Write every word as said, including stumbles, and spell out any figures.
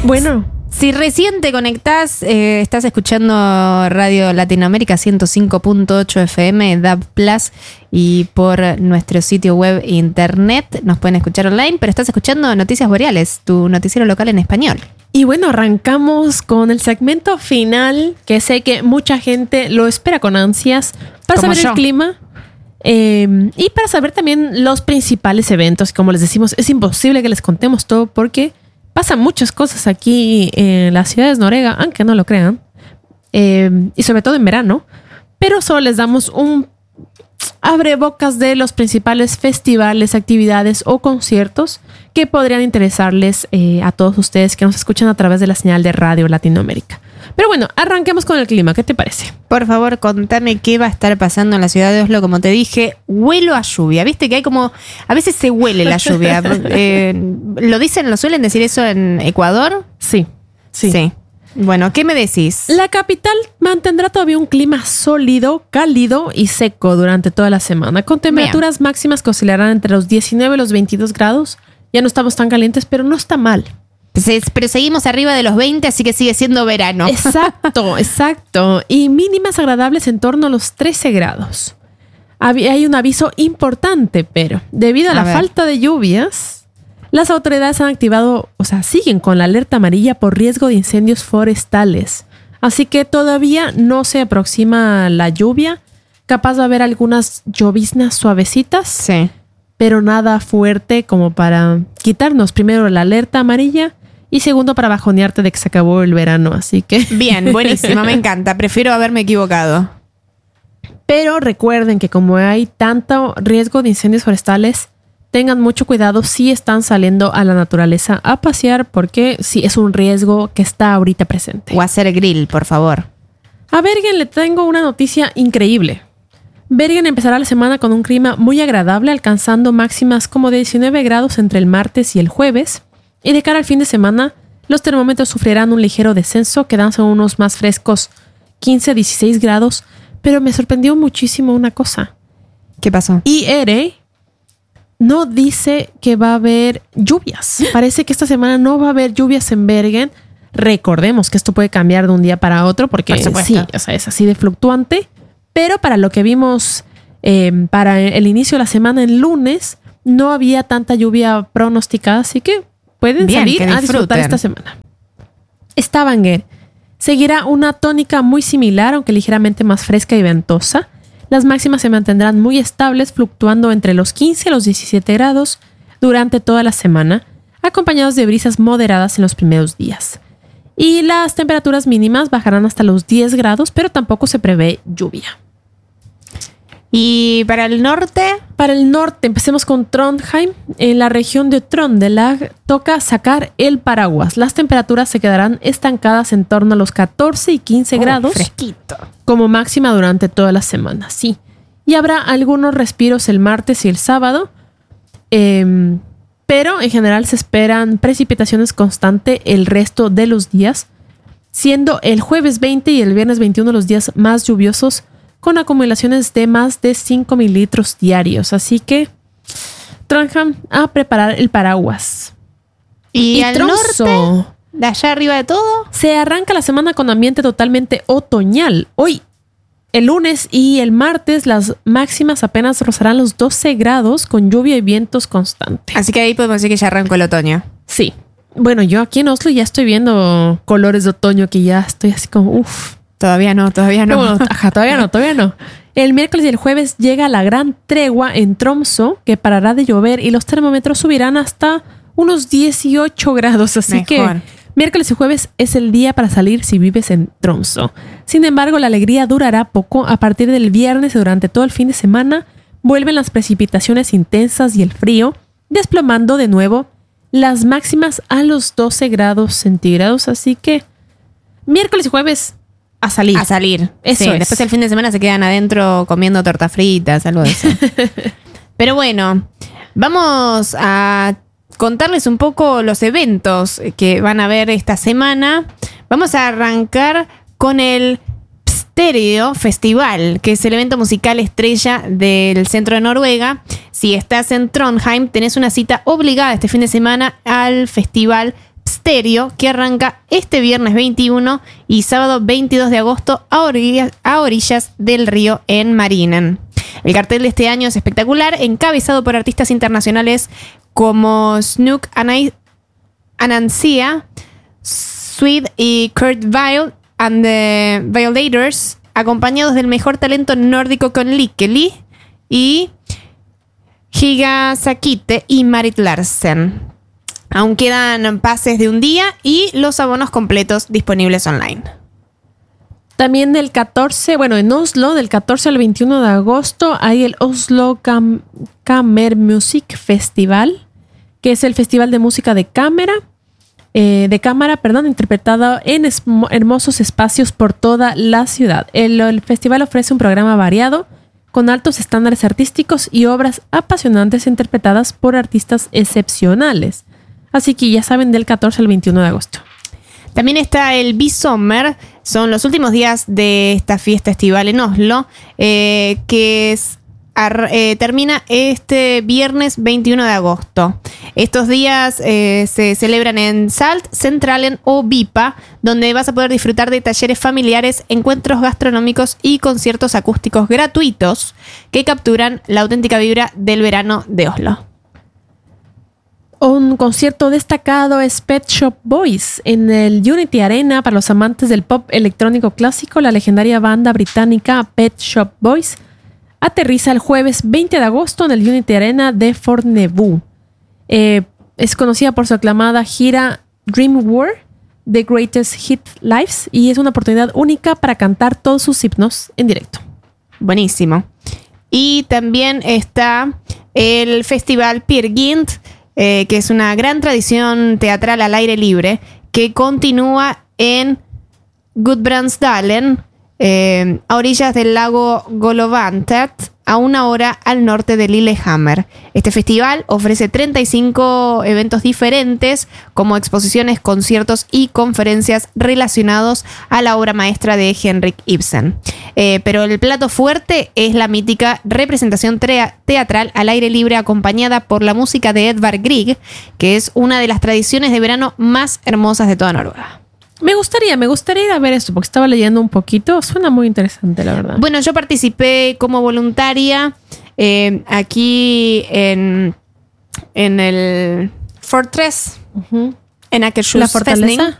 Bueno, si recién te conectás, eh, estás escuchando Radio Latinoamérica ciento cinco punto ocho F M, D A B Plus, y por nuestro sitio web e internet nos pueden escuchar online, pero estás escuchando Noticias Boreales, tu noticiero local en español. Y bueno, arrancamos con el segmento final, que sé que mucha gente lo espera con ansias, para Como saber yo. el clima eh, y para saber también los principales eventos. Como les decimos, es imposible que les contemos todo porque pasan muchas cosas aquí en las ciudades noruega, aunque no lo crean, eh, y sobre todo en verano, pero solo les damos un abrebocas de los principales festivales, actividades o conciertos que podrían interesarles eh, a todos ustedes que nos escuchan a través de la señal de Radio Latinoamérica. Pero bueno, arranquemos con el clima. ¿Qué te parece? Por favor, contame qué va a estar pasando en la ciudad de Oslo. Como te dije, huelo a lluvia. Viste que hay como... A veces se huele la lluvia. eh, ¿Lo dicen, lo suelen decir eso en Ecuador? Sí, sí. Sí. Bueno, ¿qué me decís? La capital mantendrá todavía un clima sólido, cálido y seco durante toda la semana, con temperaturas Bien. máximas que oscilarán entre los diecinueve y los veintidós grados. Ya no estamos tan calientes, pero no está mal. Pero seguimos arriba de los veinte, así que sigue siendo verano. Exacto, exacto. Y mínimas agradables en torno a los trece grados. Hay un aviso importante, pero debido a, a la ver. falta de lluvias, las autoridades han activado, o sea, siguen con la alerta amarilla por riesgo de incendios forestales. Así que todavía no se aproxima la lluvia. Capaz de haber algunas lloviznas suavecitas. Sí. Pero nada fuerte como para quitarnos primero la alerta amarilla y segundo para bajonearte de que se acabó el verano. Así que... Bien, buenísimo, me encanta. Prefiero haberme equivocado. Pero recuerden que como hay tanto riesgo de incendios forestales, tengan mucho cuidado si están saliendo a la naturaleza a pasear, porque sí es un riesgo que está ahorita presente. O hacer grill, por favor. A Bergen le tengo una noticia increíble. Bergen empezará la semana con un clima muy agradable, alcanzando máximas como de diecinueve grados entre el martes y el jueves. Y de cara al fin de semana, los termómetros sufrirán un ligero descenso, quedándose unos más frescos, quince a dieciséis grados. Pero me sorprendió muchísimo una cosa. ¿Qué pasó? I R no dice que va a haber lluvias. Parece que esta semana no va a haber lluvias en Bergen. Recordemos que esto puede cambiar de un día para otro porque sí, o sea, es así de fluctuante. Pero para lo que vimos eh, para el inicio de la semana, el lunes, no había tanta lluvia pronosticada. Así que pueden Bien, salir a disfrutar esta semana. Stavanger seguirá una tónica muy similar, aunque ligeramente más fresca y ventosa. Las máximas se mantendrán muy estables, fluctuando entre los quince y los diecisiete grados durante toda la semana, acompañados de brisas moderadas en los primeros días. Y las temperaturas mínimas bajarán hasta los diez grados, pero tampoco se prevé lluvia. ¿Y para el norte? Para el norte, empecemos con Trondheim. En la región de Trondelag toca sacar el paraguas. Las temperaturas se quedarán estancadas en torno a los catorce y quince oh, grados. Fresquito. Como máxima durante toda la semana, sí. Y habrá algunos respiros el martes y el sábado. Eh, pero en general se esperan precipitaciones constantes el resto de los días, siendo el jueves veinte y el viernes veintiuno los días más lluviosos, con acumulaciones de más de cinco mililitros diarios. Así que, Trondheim, a preparar el paraguas. ¿Y, y al Tromsø, norte? ¿De allá arriba de todo? Se arranca la semana con ambiente totalmente otoñal. Hoy, el lunes y el martes, las máximas apenas rozarán los doce grados con lluvia y vientos constantes. Así que ahí podemos decir que ya arrancó el otoño. Sí. Bueno, yo aquí en Oslo ya estoy viendo colores de otoño que ya estoy así como, uff. Todavía no, todavía no. no. Ajá, todavía no, todavía no. El miércoles y el jueves llega la gran tregua en Tromsø, que parará de llover y los termómetros subirán hasta unos dieciocho grados. Así Mejor. que miércoles y jueves es el día para salir si vives en Tromsø. Sin embargo, la alegría durará poco. A partir del viernes y durante todo el fin de semana vuelven las precipitaciones intensas y el frío, desplomando de nuevo las máximas a los doce grados centígrados. Así que miércoles y jueves a salir. A salir. Eso sí, es. Después el fin de semana se quedan adentro comiendo tortas fritas, algo de eso. Pero bueno, vamos a contarles un poco los eventos que van a haber esta semana. Vamos a arrancar con el Pstereo Festival, que es el evento musical estrella del centro de Noruega. Si estás en Trondheim, tenés una cita obligada este fin de semana al festival Pstereo Misterio, que arranca este viernes veintiuno y sábado veintidós de agosto a orillas, a orillas del río en Marinen. El cartel de este año es espectacular, encabezado por artistas internacionales como Snook Anancia, Sweet y Kurt Vile and the Violators, acompañados del mejor talento nórdico con Likkeli y Higa Sakite y Marit Larsen. Aún quedan pases de un día y los abonos completos disponibles online. También del catorce, bueno, en Oslo, del catorce al veintiuno de agosto, hay el Oslo Cam- Kammermusikk Festival, que es el festival de música de cámara, eh, de cámara, perdón, interpretado en es- hermosos espacios por toda la ciudad. El, el festival ofrece un programa variado, con altos estándares artísticos y obras apasionantes interpretadas por artistas excepcionales. Así que ya saben, del catorce al veintiuno de agosto. También está el B-Sommer, son los últimos días de esta fiesta estival en Oslo, eh, que es, ar, eh, termina este viernes veintiuno de agosto. Estos días eh, se celebran en Salt, Centralen o Vipa, donde vas a poder disfrutar de talleres familiares, encuentros gastronómicos y conciertos acústicos gratuitos que capturan la auténtica vibra del verano de Oslo. Un concierto destacado es Pet Shop Boys en el Unity Arena. Para los amantes del pop electrónico clásico, la legendaria banda británica Pet Shop Boys aterriza el jueves veinte de agosto en el Unity Arena de Fornebu. Eh, es conocida por su aclamada gira Dream World, The Greatest Hit Lives, y es una oportunidad única para cantar todos sus himnos en directo. Buenísimo. Y también está el Festival Peer Gynt, Eh, que es una gran tradición teatral al aire libre que continúa en Gudbrandsdalen, eh, a orillas del lago Golovantet, a una hora al norte de Lillehammer. Este festival ofrece treinta y cinco eventos diferentes, como exposiciones, conciertos y conferencias relacionados a la obra maestra de Henrik Ibsen. Eh, pero el plato fuerte es la mítica representación trea- teatral al aire libre acompañada por la música de Edvard Grieg, que es una de las tradiciones de verano más hermosas de toda Noruega. Me gustaría, me gustaría ir a ver esto porque estaba leyendo un poquito. Suena muy interesante, la verdad. Bueno, yo participé como voluntaria eh, aquí en, en el Fortress, Uh-huh. en Akershus ¿La fortaleza?